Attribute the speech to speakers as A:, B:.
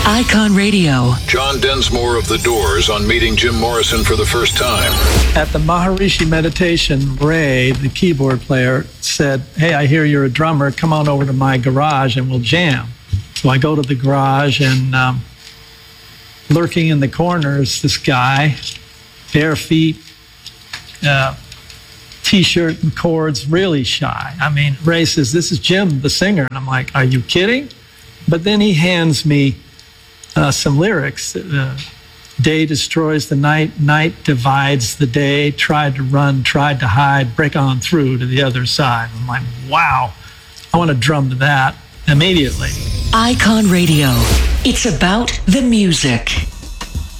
A: Icon Radio.
B: John Densmore of The Doors on meeting Jim Morrison for the first time.
C: At the Maharishi meditation, Ray, the keyboard player, said, "Hey, I hear you're a drummer. Come on over to my garage and we'll jam." So I go to the garage, and lurking in the corners, this guy, bare feet, T-shirt and cords, really shy. I mean, Ray says, "This is Jim, the singer." And I'm like, "Are you kidding?" But then he hands me some lyrics. Day destroys the night, night divides the day, tried to run, tried to hide, break on through to the other side. I'm like, wow, I want to drum to that immediately.
A: Icon Radio. It's about the music.